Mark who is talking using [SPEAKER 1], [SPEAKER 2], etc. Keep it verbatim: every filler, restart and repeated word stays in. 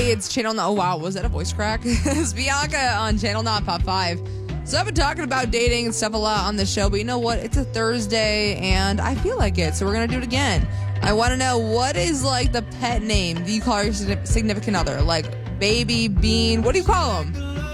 [SPEAKER 1] Hey, it's Channel Not. Oh, wow. Was that a voice crack? It's Bianca on Channel Not Pop five. So I've been talking about dating and stuff a lot on the show, but you know what? It's a Thursday, and I feel like it, so we're going to do it again. I want to know, what is, like, the pet name that you call your significant other? Like, baby, bean, what do you call them?